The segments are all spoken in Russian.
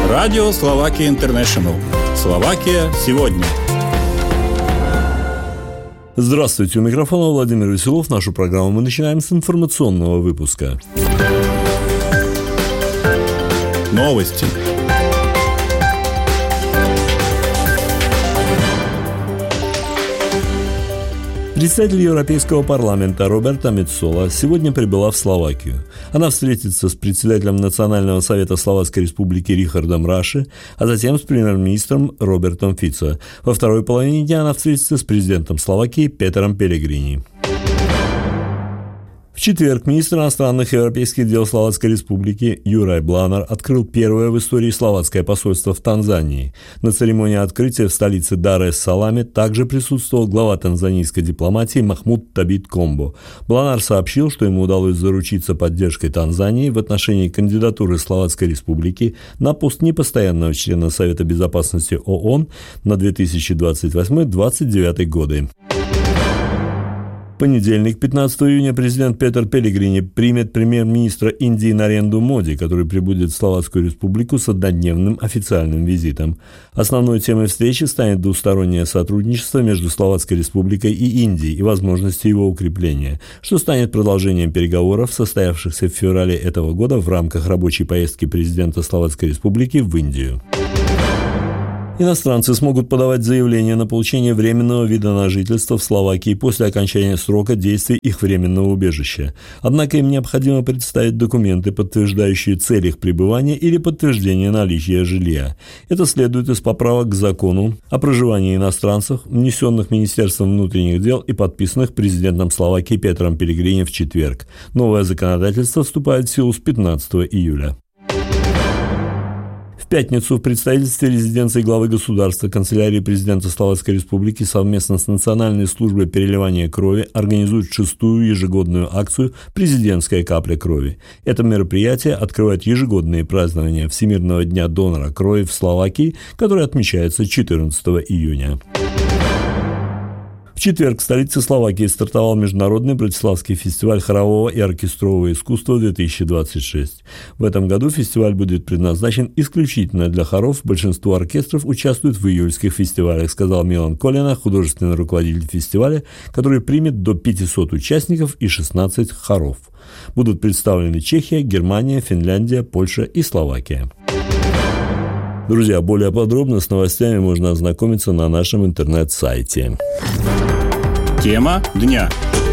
Радио Словакия Интернешнл. Словакия сегодня. Здравствуйте, у микрофона Владимир Веселов. Нашу программу мы начинаем с информационного выпуска. Новости. Председатель Европейского парламента Роберта Мецола сегодня прибыла в Словакию. Она встретится с председателем Национального совета Словацкой Республики Рихардом Раши, а затем с премьер-министром Робертом Фицо. Во второй половине дня она встретится с президентом Словакии Петером Пелегрини. В четверг министр иностранных и европейских дел Словацкой Республики Юрай Бланар открыл первое в истории словацкое посольство в Танзании. На церемонии открытия в столице Дар-эс-Саламе также присутствовал глава танзанийской дипломатии Махмуд Табит Комбо. Бланар сообщил, что ему удалось заручиться поддержкой Танзании в отношении кандидатуры Словацкой Республики на пост непостоянного члена Совета Безопасности ООН на 2028-2029 годы. В понедельник, 15 июня, президент Петер Пелегрини примет премьер-министра Индии Наренду Моди, который прибудет в Словацкую Республику с однодневным официальным визитом. Основной темой встречи станет двустороннее сотрудничество между Словацкой Республикой и Индией и возможности его укрепления, что станет продолжением переговоров, состоявшихся в феврале этого года в рамках рабочей поездки президента Словацкой Республики в Индию. Иностранцы смогут подавать заявление на получение временного вида на жительство в Словакии после окончания срока действия их временного убежища. Однако им необходимо представить документы, подтверждающие цель их пребывания или подтверждение наличия жилья. Это следует из поправок к закону о проживании иностранцев, внесенных Министерством внутренних дел и подписанных президентом Словакии Петером Пелегрини в четверг. Новое законодательство вступает в силу с 15 июля. В пятницу в представительстве резиденции главы государства канцелярии президента Словацкой Республики совместно с Национальной службой переливания крови организуют 6-ю ежегодную акцию «Президентская капля крови». Это мероприятие открывает ежегодные празднования Всемирного дня донора крови в Словакии, который отмечается 14 июня. В четверг в столице Словакии стартовал Международный Братиславский фестиваль хорового и оркестрового искусства 2026. В этом году фестиваль будет предназначен исключительно для хоров. Большинство оркестров участвуют в июльских фестивалях, сказал Милан Колина, художественный руководитель фестиваля, который примет до 500 участников и 16 хоров. Будут представлены Чехия, Германия, Финляндия, Польша и Словакия. Друзья, более подробно с новостями можно ознакомиться на нашем интернет-сайте. Тема дня.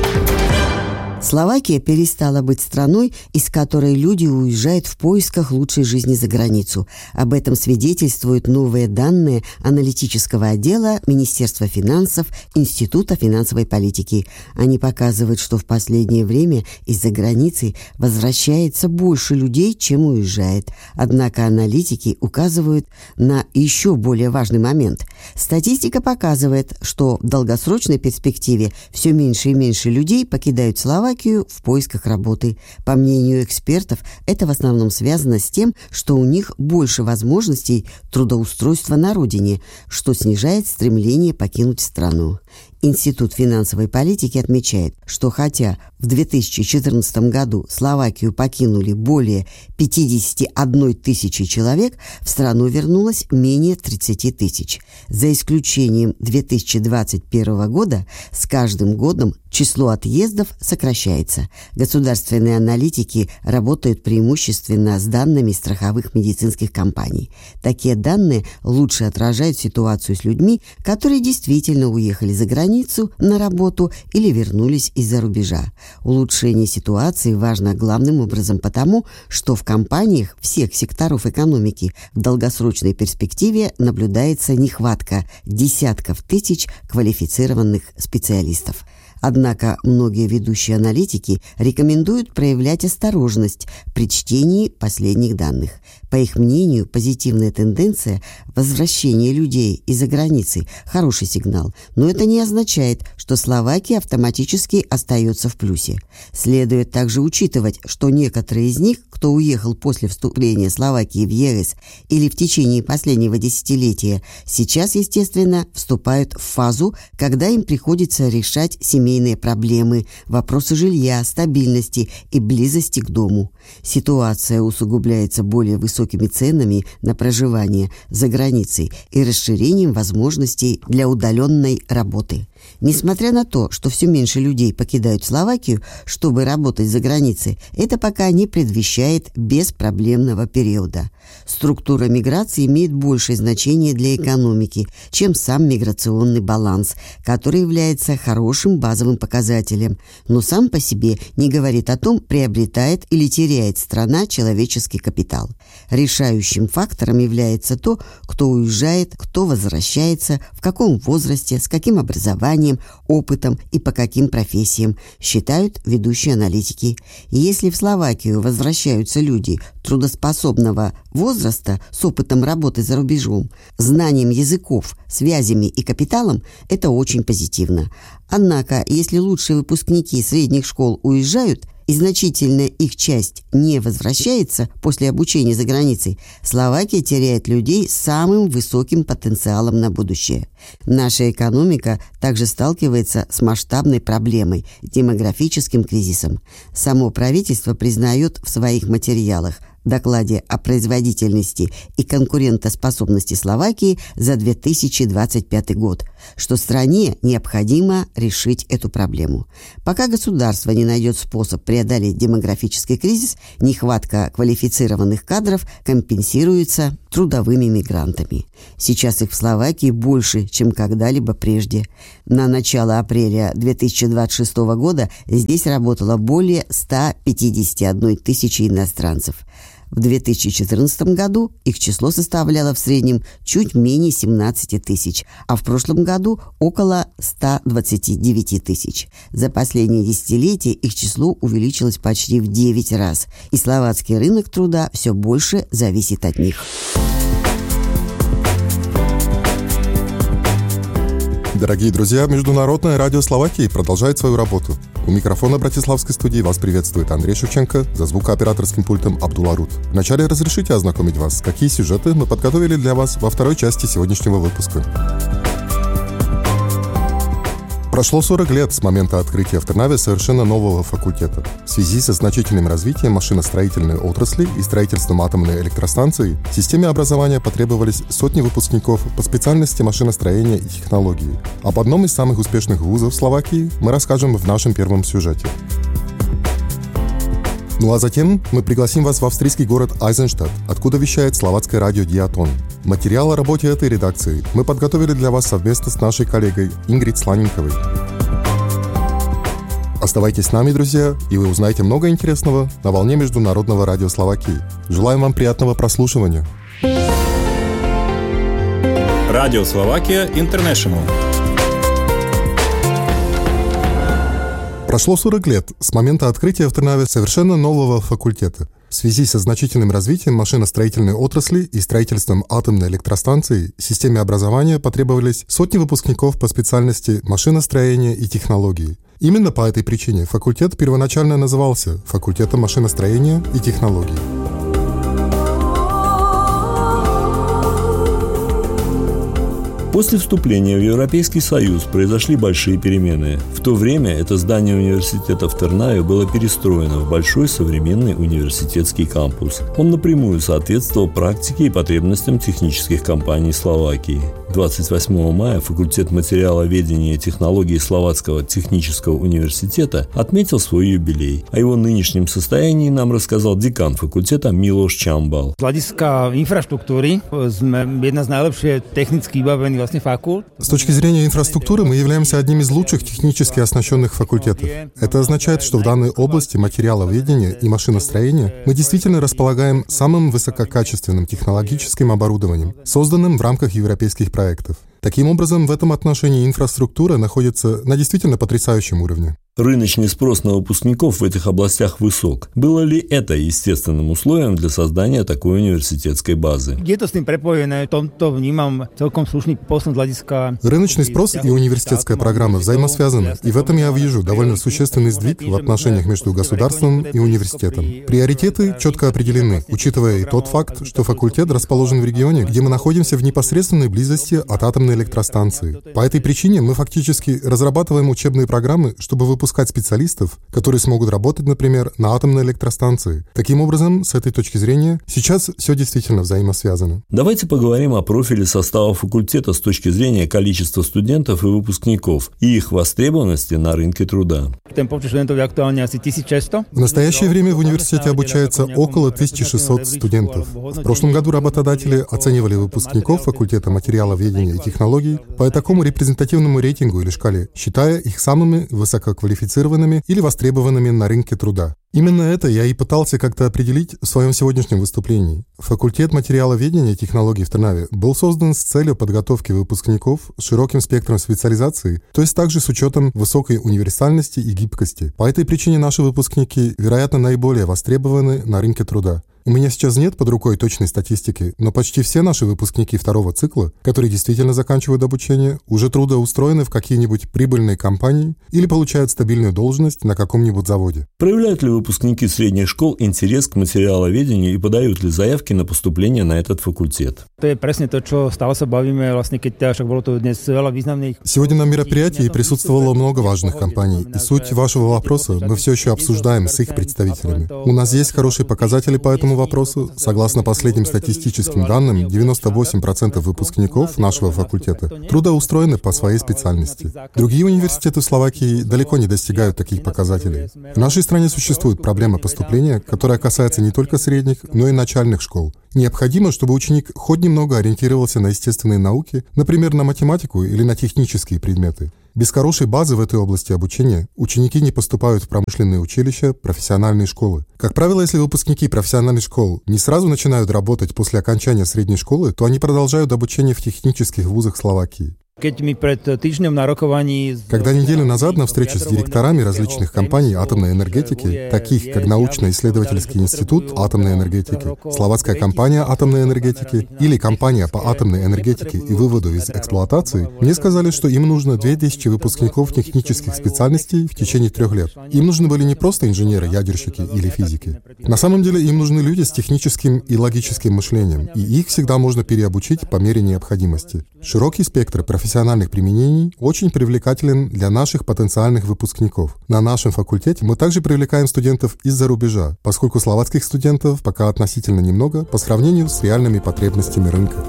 Словакия перестала быть страной, из которой люди уезжают в поисках лучшей жизни за границу. Об этом свидетельствуют новые данные аналитического отдела Министерства финансов Института финансовой политики. Они показывают, что в последнее время из-за границы возвращается больше людей, чем уезжает. Однако аналитики указывают на еще более важный момент. Статистика показывает, что в долгосрочной перспективе все меньше и меньше людей покидают Словакию в поисках работы. По мнению экспертов, это в основном связано с тем, что у них больше возможностей трудоустройства на родине, что снижает стремление покинуть страну. Институт финансовой политики отмечает, что хотя в 2014 году Словакию покинули более 51 тысячи человек, в страну вернулось менее 30 тысяч. За исключением 2021 года, с каждым годом число отъездов сокращается. Государственные аналитики работают преимущественно с данными страховых медицинских компаний. Такие данные лучше отражают ситуацию с людьми, которые действительно уехали за границу на работу или вернулись из-за рубежа. Улучшение ситуации важно главным образом потому, что в компаниях всех секторов экономики в долгосрочной перспективе наблюдается нехватка десятков тысяч квалифицированных специалистов. Однако многие ведущие аналитики рекомендуют проявлять осторожность при чтении последних данных. По их мнению, позитивная тенденция возвращения людей из-за границы – хороший сигнал, но это не означает, что Словакия автоматически остается в плюсе. Следует также учитывать, что некоторые из них, кто уехал после вступления Словакии в ЕС или в течение последнего десятилетия, сейчас, естественно, вступают в фазу, когда им приходится решать семейные семейные проблемы, вопросы жилья, стабильности и близости к дому. Ситуация усугубляется более высокими ценами на проживание за границей и расширением возможностей для удаленной работы. Несмотря на то, что все меньше людей покидают Словакию, чтобы работать за границей, это пока не предвещает беспроблемного периода. Структура миграции имеет большее значение для экономики, чем сам миграционный баланс, который является хорошим базовым показателем, но сам по себе не говорит о том, приобретает или теряет страна человеческий капитал. Решающим фактором является то, кто уезжает, кто возвращается, в каком возрасте, с каким образованием, опытом и по каким профессиям, считают ведущие аналитики. И если в Словакию возвращаются люди трудоспособного возраста с опытом работы за рубежом, знанием языков, связями и капиталом, это очень позитивно. Однако, если лучшие выпускники средних школ уезжают, и значительная их часть не возвращается после обучения за границей, Словакия теряет людей с самым высоким потенциалом на будущее. Наша экономика также сталкивается с масштабной проблемой – демографическим кризисом. Само правительство признает в своих материалах в докладе о производительности и конкурентоспособности Словакии за 2025 год, что стране необходимо решить эту проблему. Пока государство не найдет способ преодолеть демографический кризис, нехватка квалифицированных кадров компенсируется трудовыми мигрантами. Сейчас их в Словакии больше, чем когда-либо прежде. На начало апреля 2026 года здесь работало более 151 тысячи иностранцев. В 2014 году их число составляло в среднем чуть менее 17 тысяч, а в прошлом году около 129 тысяч. За последние десятилетия их число увеличилось почти в 9 раз, и словацкий рынок труда все больше зависит от них. Дорогие друзья, Международное радио Словакии продолжает свою работу. У микрофона братиславской студии вас приветствует Андрей Шевченко, за звукооператорским пультом Абдулла Рут. Вначале разрешите ознакомить вас, какие сюжеты мы подготовили для вас во второй части сегодняшнего выпуска. Прошло 40 лет с момента открытия в Трнаве совершенно нового факультета. В связи со значительным развитием машиностроительной отрасли и строительством атомной электростанции, в системе образования потребовались сотни выпускников по специальности машиностроения и технологии. Об одном из самых успешных вузов Словакии мы расскажем в нашем первом сюжете. Ну а затем мы пригласим вас в австрийский город Айзенштадт, откуда вещает словацкое радио Диатон. Материал о работе этой редакции мы подготовили для вас совместно с нашей коллегой Ингрид Сланниковой. Оставайтесь с нами, друзья, и вы узнаете много интересного на волне Международного радио Словакии. Желаем вам приятного прослушивания. Радио Словакия Интернешнл. Прошло 40 лет с момента открытия в Трнаве совершенно нового факультета. В связи со значительным развитием машиностроительной отрасли и строительством атомной электростанции в системе образования потребовались сотни выпускников по специальности машиностроения и технологии. Именно по этой причине факультет первоначально назывался факультетом машиностроения и технологий. После вступления в Европейский Союз произошли большие перемены. В то время это здание университета в Трнаве было перестроено в большой современный университетский кампус. Он напрямую соответствовал практике и потребностям технических компаний Словакии. 28 мая факультет материаловедения и технологий Словацкого технического университета отметил свой юбилей. О его нынешнем состоянии нам рассказал декан факультета Милош Чамбал. С hľadiska infraštruktúry sme jedna z najlepšie technicky vybavených факульт. С точки зрения инфраструктуры мы являемся одним из лучших технически оснащенных факультетов. Это означает, что в данной области материаловедения и машиностроения мы действительно располагаем самым высококачественным технологическим оборудованием, созданным в рамках европейских проектов. Таким образом, в этом отношении инфраструктура находится на действительно потрясающем уровне. Рыночный спрос на выпускников в этих областях высок. Было ли это естественным условием для создания такой университетской базы? Рыночный спрос и университетская программа взаимосвязаны, и в этом я вижу довольно существенный сдвиг в отношениях между государством и университетом. Приоритеты четко определены, учитывая и тот факт, что факультет расположен в регионе, где мы находимся в непосредственной близости от атомной электростанции. По этой причине мы фактически разрабатываем учебные программы, чтобы выпускать специалистов, которые смогут работать, например, на атомной электростанции. Таким образом, с этой точки зрения, сейчас все действительно взаимосвязано. Давайте поговорим о профиле состава факультета с точки зрения количества студентов и выпускников и их востребованности на рынке труда. В настоящее время в университете обучается около 1600 студентов. В прошлом году работодатели оценивали выпускников факультета материаловедения и технологий по такому репрезентативному рейтингу или шкале, считая их самыми высококвалифицированными или востребованными на рынке труда. Именно это я и пытался как-то определить в своем сегодняшнем выступлении. Факультет материаловедения и технологий в Трнаве был создан с целью подготовки выпускников с широким спектром специализации, то есть также с учетом высокой универсальности и гибкости. По этой причине наши выпускники, вероятно, наиболее востребованы на рынке труда. У меня сейчас нет под рукой точной статистики, но почти все наши выпускники второго цикла, которые действительно заканчивают обучение, уже трудоустроены в какие-нибудь прибыльные компании или получают стабильную должность на каком-нибудь заводе. Проявляют ли выпускники средних школ интерес к материаловедению и подают ли заявки на поступление на этот факультет? Сегодня на мероприятии присутствовало много важных компаний, и суть вашего вопроса мы все еще обсуждаем с их представителями. У нас есть хорошие показатели по этому вопросу. Согласно последним статистическим данным, 98% выпускников нашего факультета трудоустроены по своей специальности. Другие университеты в Словакии далеко не достигают таких показателей. В нашей стране существует проблема поступления, которая касается не только средних, но и начальных школ. Необходимо, чтобы ученик хоть немного ориентировался на естественные науки, например, на математику или на технические предметы. Без хорошей базы в этой области обучения ученики не поступают в промышленные училища, профессиональные школы. Как правило, если выпускники профессиональных школ не сразу начинают работать после окончания средней школы, то они продолжают обучение в технических вузах Словакии. Когда неделю назад на встрече с директорами различных компаний атомной энергетики, таких как Научно-исследовательский институт атомной энергетики, Словацкая компания атомной энергетики или компания по атомной энергетике и выводу из эксплуатации, мне сказали, что им нужно 2000 выпускников технических специальностей в течение 3 лет. Им нужны были не просто инженеры, ядерщики или физики. На самом деле им нужны люди с техническим и логическим мышлением, и их всегда можно переобучить по мере необходимости. Широкий спектр профессиональных применений очень привлекателен для наших потенциальных выпускников. На нашем факультете мы также привлекаем студентов из-за рубежа, поскольку словацких студентов пока относительно немного по сравнению с реальными потребностями рынка.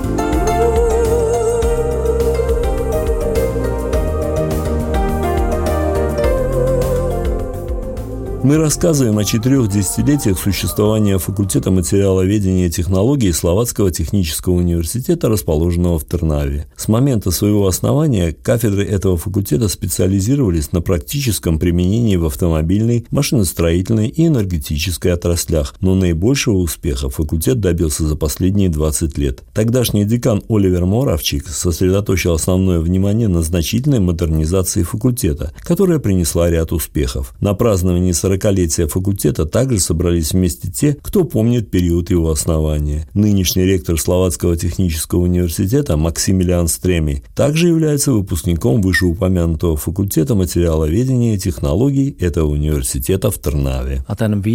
Мы рассказываем о 4 десятилетиях существования факультета материаловедения и технологий Словацкого технического университета, расположенного в Трнаве. С момента своего основания кафедры этого факультета специализировались на практическом применении в автомобильной, машиностроительной и энергетической отраслях, но наибольшего успеха факультет добился за последние 20 лет. Тогдашний декан Оливер Моравчик сосредоточил основное внимание на значительной модернизации факультета, которая принесла ряд успехов. На праздновании 40-летия факультета также собрались вместе те, кто помнит период его основания. Нынешний ректор Словацкого технического университета Максимилиан Стреми также является выпускником вышеупомянутого факультета материаловедения и технологий этого университета в Трнаве.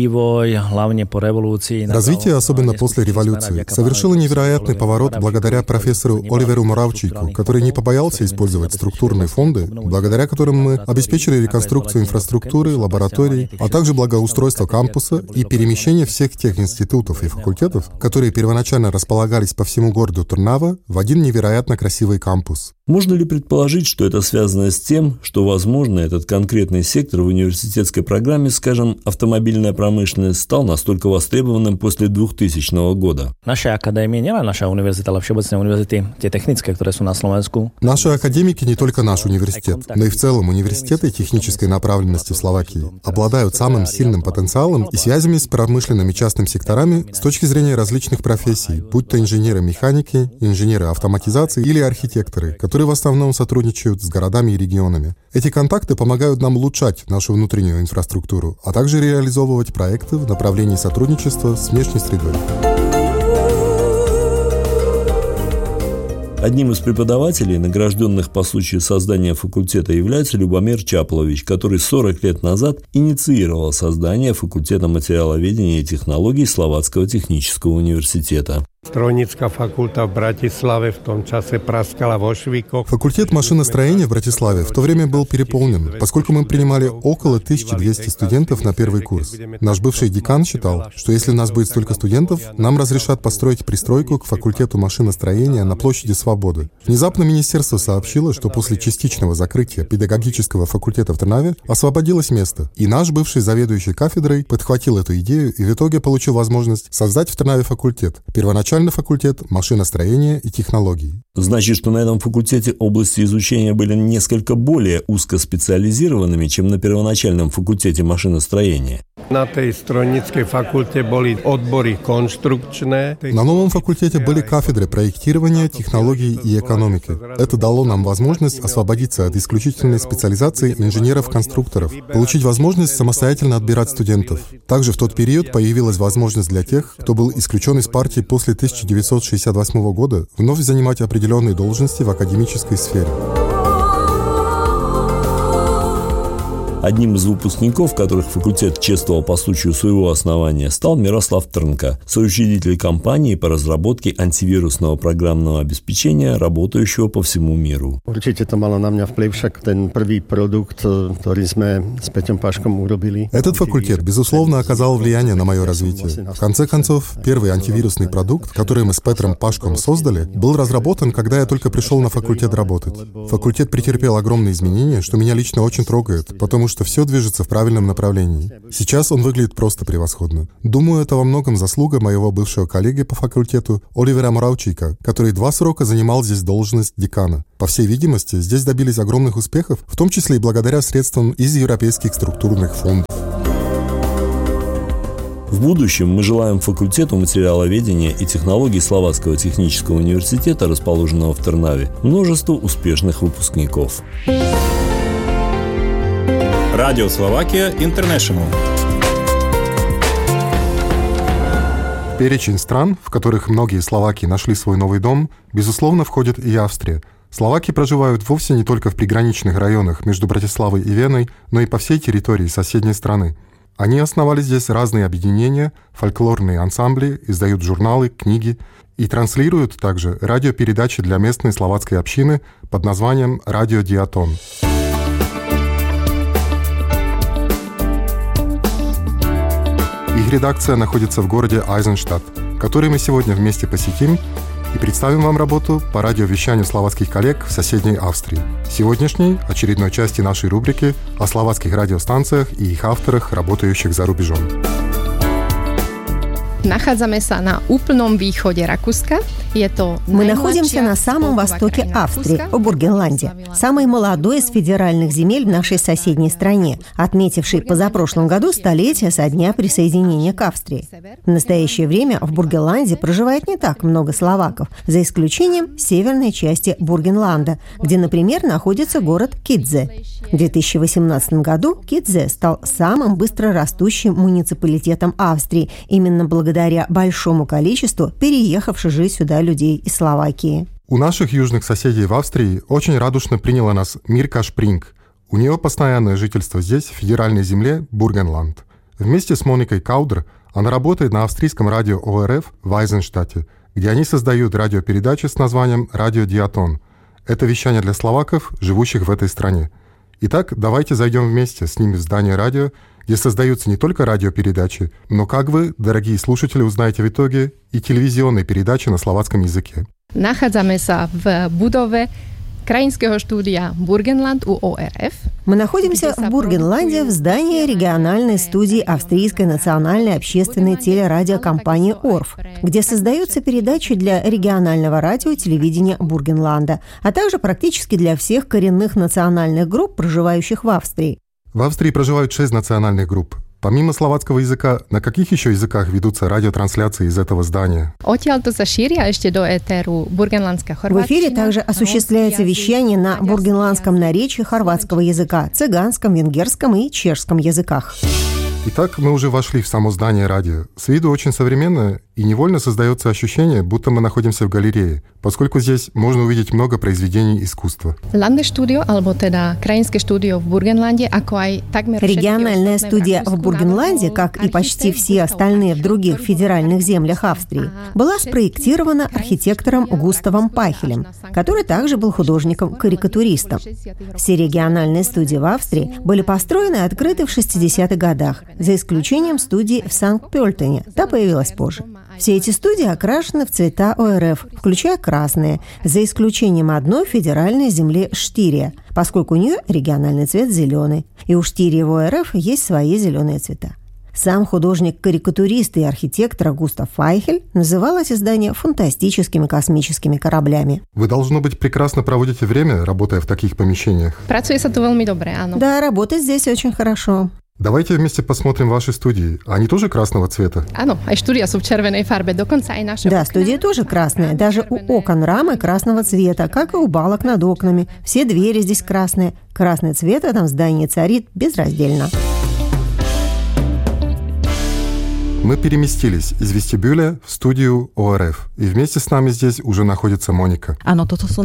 Развитие, особенно после революции, совершило невероятный поворот благодаря профессору Оливеру Моравчику, который не побоялся использовать структурные фонды, благодаря которым мы обеспечили реконструкцию инфраструктуры, лабораторий, а также благоустройство кампуса и перемещение всех тех институтов и факультетов, которые первоначально располагались по всему городу Трнава, в один невероятно красивый кампус. Можно ли предположить, что это связано с тем, что, возможно, этот конкретный сектор в университетской программе, скажем, автомобильная промышленность, стал настолько востребованным после 2000 года? Наша академия, не наша университет, а всеобщие университеты, те технические, которые есть на Словensku. Наши академики не только наш университет, но и в целом университеты технической направленности в Словакии обладают самым сильным потенциалом и связями с промышленными частными секторами с точки зрения различных профессий, будь то инженеры-механики, инженеры автоматизации или архитекторы, которые которые в основном сотрудничают с городами и регионами. Эти контакты помогают нам улучшать нашу внутреннюю инфраструктуру, а также реализовывать проекты в направлении сотрудничества с внешней средой. Одним из преподавателей, награжденных по случаю создания факультета, является Любомир Чаплович, который 40 лет назад инициировал создание факультета материаловедения и технологий Словацкого технического университета. Strojnícka fakulta v Bratislave v tom čase praskala vo švíkoch. Факультет машиностроения в Братиславе в то время был переполнен, поскольку мы принимали около 1200 студентов на первый курс. Наш бывший декан считал, что если у нас будет столько студентов, нам разрешат построить пристройку к факультету машиностроения на площади Свободы. Внезапно министерство сообщило, что после частичного закрытия педагогического факультета в Трнаве освободилось место, и наш бывший заведующий кафедрой подхватил эту идею и в итоге получил возможность создать в Трнаве факультет. Первоначально факультет машиностроения и технологий. Значит, что на этом факультете области изучения были несколько более узкоспециализированными, чем на первоначальном факультете машиностроения. На tej strojníckej fakulte boli odbory konštrukčné. На новом факультете были кафедры проектирования, технологий и экономики. Это дало нам возможность освободиться от исключительной специализации инженеров-конструкторов, получить возможность самостоятельно отбирать студентов. Также в тот период появилась возможность для тех, кто был исключен из партии после 1968 года, вновь занимать определенные должности в академической сфере. Одним из выпускников, которых факультет чествовал по случаю своего основания, стал Мирослав Трнка, соучредитель компании по разработке антивирусного программного обеспечения, работающего по всему миру. Určite to malo na mňa vplyv, však ten prvý produkt, ktorý sme s Peťom Paškom urobili. Этот факультет, безусловно, оказал влияние на мое развитие. В конце концов, первый антивирусный продукт, который мы с Петром Пашком создали, был разработан, когда я только пришел на факультет работать. Факультет претерпел огромные изменения, что меня лично очень трогает, потому что все движется в правильном направлении. Сейчас он выглядит просто превосходно. Думаю, это во многом заслуга моего бывшего коллеги по факультету Оливера Моравчика, который 2 срока занимал здесь должность декана. По всей видимости, здесь добились огромных успехов, в том числе и благодаря средствам из европейских структурных фондов. В будущем мы желаем факультету материаловедения и технологий Словацкого технического университета, расположенного в Трнаве, множество успешных выпускников. Радио Словакия Интернешнл. В перечень стран, в которых многие словаки нашли свой новый дом, безусловно, входит и Австрия. Словаки проживают вовсе не только в приграничных районах между Братиславой и Веной, но и по всей территории соседней страны. Они основали здесь разные объединения, фольклорные ансамбли, издают журналы, книги и транслируют также радиопередачи для местной словацкой общины под названием «Радио Диатон». Их редакция находится в городе Айзенштадт, который мы сегодня вместе посетим и представим вам работу по радиовещанию словацких коллег в соседней Австрии. Сегодняшней очередной части нашей рубрики о словацких радиостанциях и их авторах, работающих за рубежом. Nachádzame sa na úplnom východe Rakúska. Мы находимся на самом востоке Австрии, в Бургенланде, самой молодой из федеральных земель в нашей соседней стране, отметившей позапрошлом году столетие со дня присоединения к Австрии. В настоящее время в Бургенланде проживает не так много словаков, за исключением северной части Бургенланда, где, например, находится город Кидзе. В 2018 году Кидзе стал самым быстрорастущим муниципалитетом Австрии, именно благодаря большому количеству переехавших жить сюда людей из Словакии. У наших южных соседей в Австрии очень радушно приняла нас Мирка Шпринг. У нее постоянное жительство здесь, в федеральной земле Бургенланд. Вместе с Моникой Каудер она работает на австрийском радио ОРФ в Айзенштадте, где они создают радиопередачи с названием «Радио Диатон». Это вещание для словаков, живущих в этой стране. Итак, давайте зайдем вместе с ними в здание радио, где создаются не только радиопередачи, но, как вы, дорогие слушатели, узнаете в итоге и телевизионные передачи на словацком языке. Nachádzame sa v budove Krajinského štúdia Burgenland у ОРФ. Мы находимся в Бургенланде в здании региональной студии Австрийской национальной общественной телерадиокомпании ОРФ, где создаются передачи для регионального радио и телевидения Бургенланда, а также практически для всех коренных национальных групп, проживающих в Австрии. В Австрии проживают 6 национальных групп. Помимо словацкого языка, на каких еще языках ведутся радиотрансляции из этого здания? В эфире также осуществляется вещание на бургенландском наречии хорватского языка, цыганском, венгерском и чешском языках. Итак, мы уже вошли в само здание радио. С виду очень современное, и невольно создается ощущение, будто мы находимся в галерее, поскольку здесь можно увидеть много произведений искусства. Региональная студия в Бургенланде, как и почти все остальные в других федеральных землях Австрии, была спроектирована архитектором Густавом Пайхелем, который также был художником-карикатуристом. Все региональные студии в Австрии были построены и открыты в 60-х годах, за исключением студии в Санкт-Пёльтене, та появилась позже. Все эти студии окрашены в цвета ОРФ, включая красные, за исключением одной федеральной земли Штирия, поскольку у нее региональный цвет зеленый, и у Штирии в ОРФ есть свои зеленые цвета. Сам художник-карикатурист и архитектор Густав Пайхель называл эти здания фантастическими космическими кораблями. Вы, должно быть, прекрасно проводите время, работая в таких помещениях. Да, работать здесь очень хорошо. Давайте вместе посмотрим ваши студии. Они тоже красного цвета? Да, студии тоже красные. Даже у окон рамы красного цвета, как и у балок над окнами. Все двери здесь красные. Красный цвет в этом здании царит безраздельно. Мы переместились из вестибюля в студию ОРФ. И вместе с нами здесь уже находится Моника. Это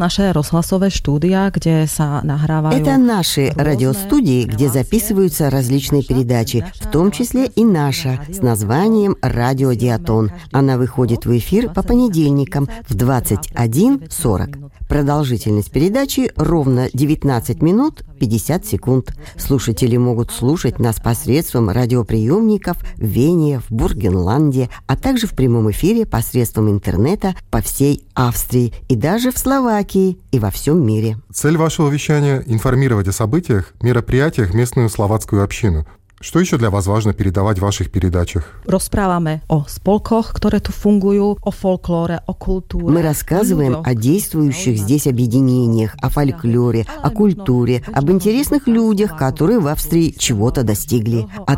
наши радиостудии, где записываются различные передачи, в том числе и наша, с названием «Радио Диатон». Она выходит в эфир по понедельникам в 21:40. Продолжительность передачи ровно 19 минут 50 секунд. Слушатели могут слушать нас посредством радиоприемников в Вене, в Бургенланде, а также в прямом эфире посредством интернета по всей Австрии и даже в Словакии и во всем мире. Цель вашего вещания – информировать о событиях, мероприятиях местную словацкую общину. Что еще для вас важно передавать в ваших передачах? Мы рассказываем о действующих здесь объединениях, о фольклоре, о культуре, об интересных людях, которые в Австрии чего-то достигли, о